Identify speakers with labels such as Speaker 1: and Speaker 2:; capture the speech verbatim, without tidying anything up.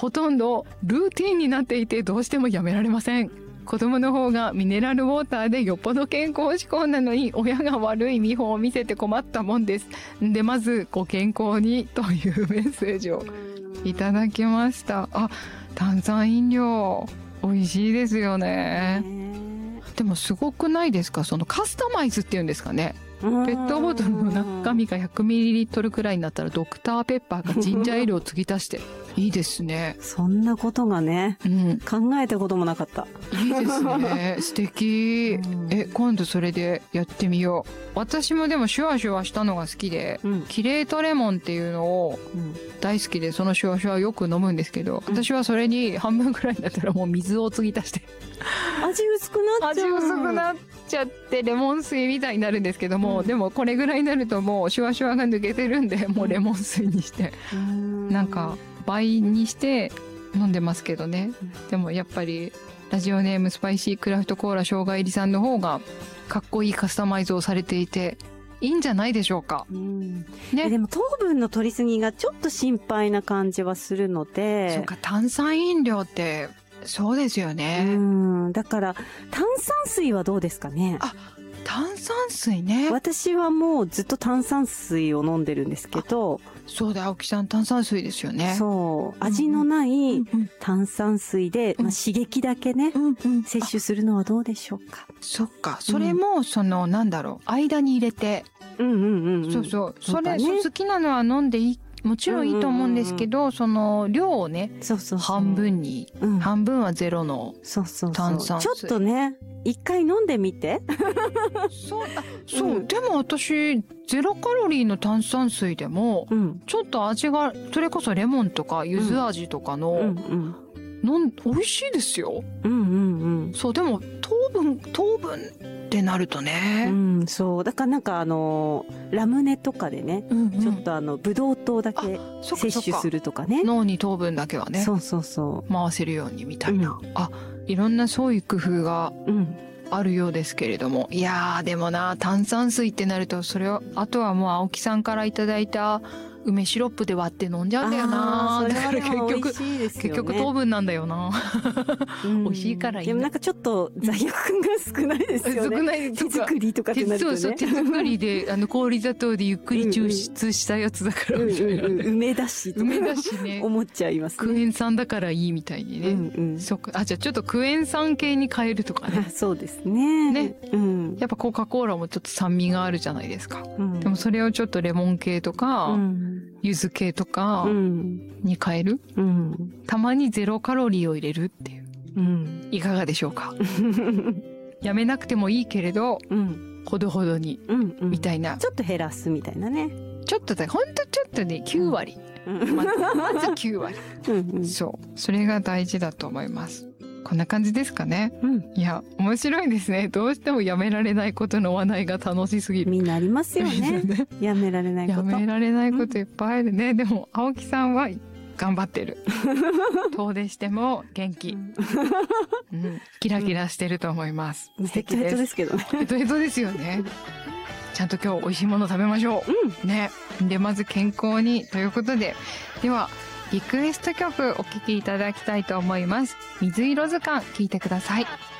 Speaker 1: ほとんどルーティンになっていてどうしてもやめられません。子供の方がミネラルウォーターでよっぽど健康志向なのに親が悪い見本を見せて困ったもんです。で、まずご健康にというメッセージをいただきました。あ、炭酸飲料美味しいですよね。でもすごくないですか？そのカスタマイズっていうんですかね。ペットボトルの中身が ひゃくミリリットル くらいになったらドクターペッパーかジンジャーエールを継ぎ足していいですね。
Speaker 2: そんなことがね、うん、考えたこともなかった。
Speaker 1: いいですね。素敵、うん、え、今度それでやってみよう。私もでもシュワシュワしたのが好きで、うん、キレートレモンっていうのを大好きで、そのシュワシュワよく飲むんですけど、うん、私はそれに半分くらいになったらもう水を継ぎ足して
Speaker 2: 味薄くなっちゃう。
Speaker 1: 味薄くなっちゃってレモン水みたいになるんですけども、うん、でもこれぐらいになるともうシュワシュワが抜けてるんで、もうレモン水にして、うん、なんか倍にして飲んでますけどね、うん、でもやっぱりラジオネームスパイシークラフトコーラ生姜入りさんの方がかっこいいカスタマイズをされていていいんじゃないでしょうか、うん
Speaker 2: ね、でも糖分の取りすぎがちょっと心配な感じはするので。
Speaker 1: そうか、炭酸飲料ってそうですよね。
Speaker 2: うん、だから炭酸水はどうですかね。
Speaker 1: あ、炭酸水ね。
Speaker 2: 私はもうずっと炭酸水を飲んでるんですけど。
Speaker 1: そうだ、青木さん炭酸水ですよね。
Speaker 2: そう。味のない炭酸水で、うん、まあ、刺激だけね、うんうん、摂取するのはどうでしょうか。
Speaker 1: そっか。それも、その、なんだろう、間に入れて。
Speaker 2: うんうんうんうん。
Speaker 1: そうそう。それ、ね、好きなのは飲んでいい。もちろんいいと思うんですけど、うんうんうん、その量をね、
Speaker 2: そうそうそう、
Speaker 1: 半分に、うん、半分はゼロの炭酸水。そうそうそう。
Speaker 2: ちょっとね、一回飲んでみて。
Speaker 1: そう、あ、そう、うん、でも私、ゼロカロリーの炭酸水でも、うん、ちょっと味が、それこそレモンとか柚子味とかの、うんうんうん、美味しいですよ。
Speaker 2: うんうんうん。
Speaker 1: そう、でも糖分、糖分ってなるとね。
Speaker 2: うん、そう。だからなんかあの、ラムネとかでね、うんうん、ちょっとあの、ブドウ糖だけ摂取するとかね。
Speaker 1: 脳に糖分だけはね。
Speaker 2: そうそうそう。
Speaker 1: 回せるようにみたいな。うん、あ、いろんなそういう工夫があるようですけれども。うん、いやー、でもな、炭酸水ってなると、それを、あとはもう青木さんからいただいた、梅シロップで割って飲んじゃうんだよな。
Speaker 2: だから結局、
Speaker 1: ね、結局糖分なんだよな。うん、美味しいからいい。
Speaker 2: でもなんかちょっと罪悪感が少ないですよね。
Speaker 1: 少ない
Speaker 2: 手作りとかってなるとね。
Speaker 1: そうそう、手作りで、あの、氷砂糖でゆっくり抽出したやつだからみたいな、ね。
Speaker 2: うんうん、梅だしとか。
Speaker 1: 梅だしね。
Speaker 2: 思っちゃいますね。
Speaker 1: クエン酸だからいいみたいにね。うんうん、そっか。あ、じゃあちょっとクエン酸系に変えるとかね。
Speaker 2: そうですね。
Speaker 1: ね。うん。やっぱコカ・コーラもちょっと酸味があるじゃないですか。うん、でもそれをちょっとレモン系とか、うん、柚子系とかに変える、うん、たまにゼロカロリーを入れるっていう、うん、いかがでしょうか。やめなくてもいいけれど、うん、ほどほどに、うんうん、みたいな、
Speaker 2: ちょっと減らすみたいなね。
Speaker 1: ちょっとだ、ほんとちょっとね、きゅうわり、うん、ま, まずきゅうわり、うんうん、そうそれが大事だと思います。こんな感じですかね。うん。いや、面白いですね。どうしてもやめられないことの話題が楽しすぎる。
Speaker 2: みんなありますよね。ね、やめられないこと。
Speaker 1: やめられないこといっぱいあるね。うん、でも、青木さんは頑張ってる。遠出しても元気。うん、キラキラしてると思います。
Speaker 2: うん、素敵です。ヘトヘトですけどね。
Speaker 1: ヘトヘトですよね。ちゃんと今日美味しいもの食べましょう。うん。ね。で、まず健康にということで。では、リクエスト曲お聴きいただきたいと思います。水色図鑑聴いてください。